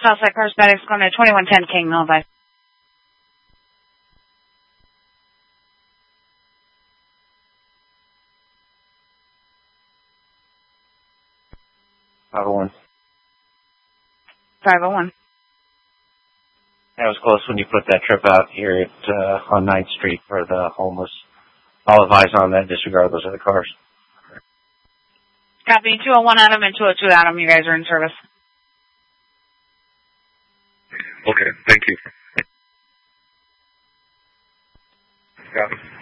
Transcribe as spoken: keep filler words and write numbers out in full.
Southside Cosmetics, going to twenty-one ten King, Novi. five oh one. five oh one. That was close when you put that trip out here at, uh, on ninth Street for the homeless. I'll advise on that, disregard those other cars. Copy. two oh one Adam and two oh two Adam, you guys are in service. Okay, thank you. Copy.